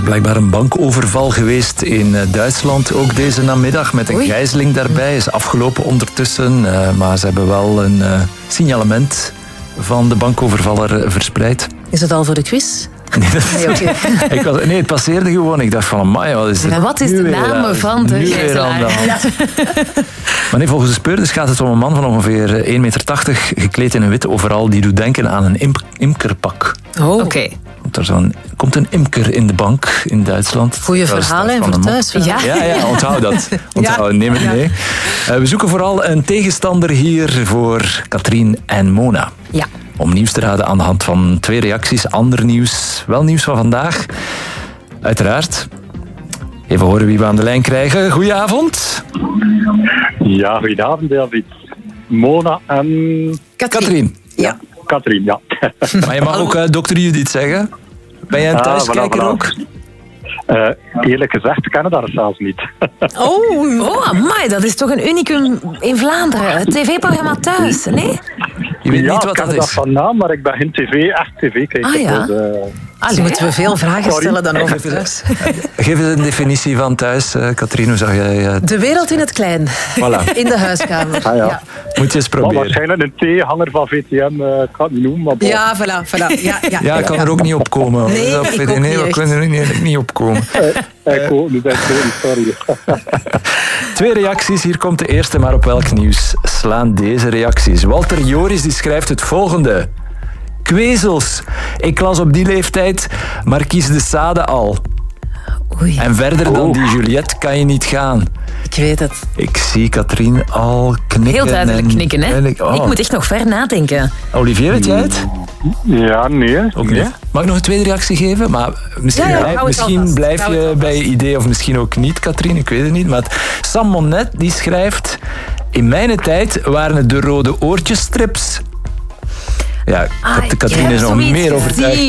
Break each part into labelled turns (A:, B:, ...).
A: is blijkbaar een bankoverval geweest in Duitsland, ook deze namiddag, met een gijzeling daarbij. Is afgelopen ondertussen, maar ze hebben wel een signalement van de bankovervaller verspreid.
B: Is het al voor de quiz?
A: Nee, het passeerde gewoon. Ik dacht van, amai, wat is het?
B: En wat is de naam van de gijzelaar?
A: Maar nee, volgens de speurders gaat het om een man van ongeveer 1,80 meter, gekleed in een witte overal, die doet denken aan een imkerpak.
B: Oké.
A: Komt een imker in de bank in Duitsland.
B: Goeie verhalen voor thuis.
A: Ja, onthoud dat. Neem het mee. We zoeken vooral een tegenstander hier voor Katrien en Mona.
B: Ja.
A: Om nieuws te raden aan de hand van 2 reacties. Ander nieuws, wel nieuws van vandaag. Uiteraard. Even horen wie we aan de lijn krijgen. Goedenavond.
C: Ja, goedenavond David. Mona en...
A: Katrien.
B: Ja.
C: Katrien, ja.
A: Maar je mag ook dokter Judith zeggen. Ben jij een thuiskijker ook?
C: Eerlijk gezegd, ik ken het daar zelfs niet.
B: Amai, dat is toch een unicum in Vlaanderen. Het tv-programma Thuis, nee?
A: Je weet niet wat dat is.
C: Ik ken dat van naam, maar ik ben geen echt tv-kijker.
B: Dus moeten we veel vragen stellen dan over Thuis.
A: Geef eens een definitie van Thuis, Katrien. Hoe zag jij
B: De wereld in het klein.
A: Voilà.
B: In de huiskamer.
C: Ja.
A: Moet je eens proberen.
C: Maar waarschijnlijk een theehanger van VTM, ik kan het niet noemen. Maar
B: ja, voilà. Ja,
A: ik kan er ook niet op komen.
B: Nee,
A: ik kan er niet op komen.
C: Ik ook niet, sorry.
A: 2 reacties, hier komt de eerste, maar op welk nieuws slaan deze reacties? Walter Joris die schrijft het volgende. Kwezels. Ik las op die leeftijd Marquise de Sade al.
B: Oei.
A: En verder dan die Juliette kan je niet gaan.
B: Ik weet het.
A: Ik zie Katrien al knikken.
B: Heel duidelijk knikken, hè? Ik moet echt nog ver nadenken.
A: Olivier, weet jij het?
C: Ja, nee.
A: Ook niet. Mag ik nog een tweede reactie geven? Maar misschien blijf je bij je idee, of misschien ook niet, Katrien, ik weet het niet. Maar Sam Monet die schrijft... In mijn tijd waren het de rode oortjesstrips. Ja, Katrien is nog meer overtuigd.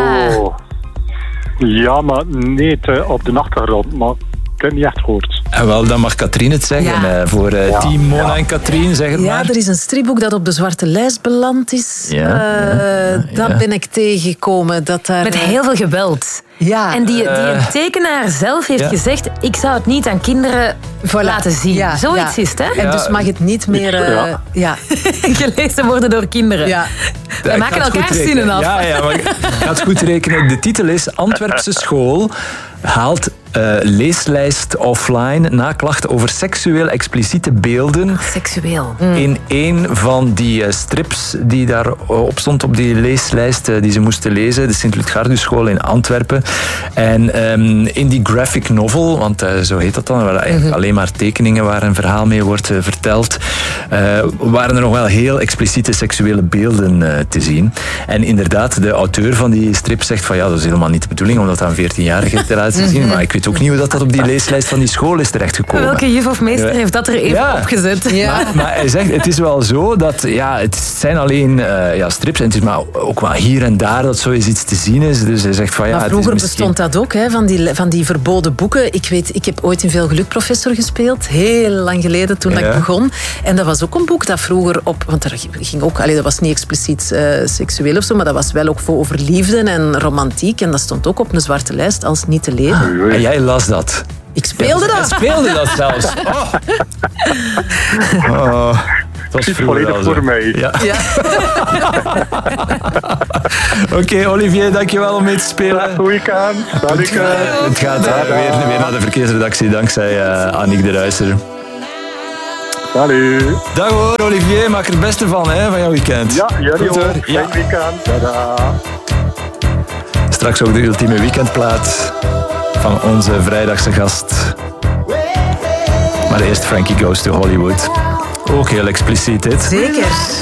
C: Ja, maar nee, op de achtergrond. Maar ik heb niet echt gehoord.
A: En wel, dan mag Katrien het zeggen. Voor team Mona en Katrien, zeg het maar.
B: Ja, er is een stripboek dat op de zwarte lijst beland is. Dat ben ik tegengekomen. Met heel veel geweld. Ja. En die tekenaar zelf heeft gezegd... ik zou het niet aan kinderen laten zien. Ja. Zoiets is het, hè? En dus mag het niet meer gelezen worden door kinderen. Ja. Wij maken elkaar zinnen af.
A: Ja, maar ik ga het goed rekenen. De titel is Antwerpse school haalt leeslijst offline na klachten over seksueel expliciete beelden.
B: Seksueel.
A: In een van die strips die daarop stond op die leeslijst die ze moesten lezen, de Sint-Ludgardus school in Antwerpen. En in die graphic novel, want zo heet dat dan, waar eigenlijk alleen maar tekeningen waar een verhaal mee wordt verteld, waren er nog wel heel expliciete seksuele beelden te zien. En inderdaad, de auteur van die strip zegt van dat is helemaal niet de bedoeling om dat aan 14-jarigen te laten zien, maar ik weet ook niet hoe dat op die leeslijst van die school is terechtgekomen.
B: Welke juf of meester heeft dat er even opgezet?
A: Ja. Maar hij zegt, het is wel zo dat het zijn alleen strips en het is maar ook wel hier en daar dat zo eens iets te zien is. Dus hij zegt van
B: maar vroeger bestond dat ook, hè, van die verboden boeken. Ik heb ooit in Veel Geluk professor gespeeld, heel lang geleden toen ik begon. En dat was ook een boek dat vroeger want er ging ook, dat was niet expliciet seksueel of zo, maar dat was wel ook over liefde en romantiek. En dat stond ook op een zwarte lijst als niet te lezen.
A: En jij las dat?
B: Ik speelde dat.
A: Hij speelde dat zelfs. Dat was
C: volledig voor mij.
A: Ja. Oké, Olivier, dankjewel om mee te spelen.
C: Goed weekend.
A: Het gaat weer naar de verkeersredactie dankzij Annick de Ruijser.
C: Salut.
A: Dag hoor, Olivier. Maak er het beste van jouw weekend.
C: Ja, jullie ook. Fijn weekend. Tada.
A: Straks ook de ultieme weekendplaat van onze vrijdagse gast. Maar eerst Frankie Goes to Hollywood. Ook heel expliciet dit.
B: Zeker.